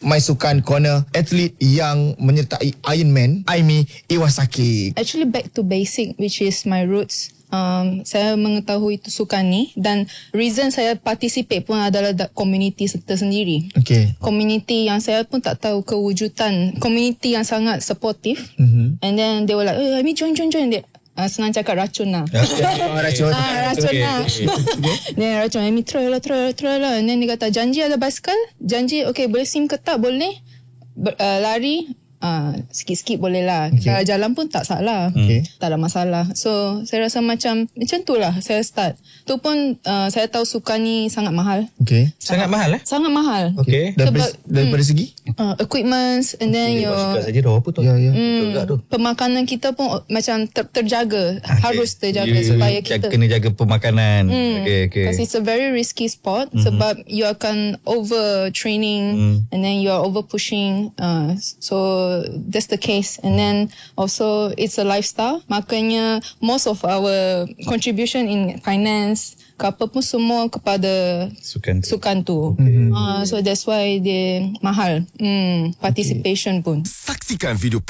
My Sukan Corner, atlet yang menyertai Ironman, Aimi Iwasaki. Actually back to basic, which is my roots. Saya mengetahui itu sukan ni, dan reason saya participate pun adalah community tersendiri. Okay. Community yang saya pun tak tahu kewujudan, community yang sangat supportive. And then they were like, I mean join. Senang cakap racun lah. Racun. Racun lah. Then racun, I mean try lah. And then dia kata, janji ada basikal? Janji, okay, boleh sim ke tak? Boleh. Lari, sikit-sikit boleh lah. Kalau jalan pun tak salah. Tak ada masalah. So saya rasa macam tu lah saya start. Tu pun saya tahu sukan ni sangat mahal. Sangat mahal Sangat mahal. Daripada segi equipments, and then your saja dah apa tu. pemakanan kita pun macam terjaga. Harus terjaga supaya kita kena jaga pemakanan. Because it's a very risky sport. Sebab you akan over training, and then you are over pushing. So that's the case. And then also it's a lifestyle. Makanya most of our contribution in finance ke apa pun semua kepada sukan tu. So that's why dia mahal. Participation pun. Saksikan video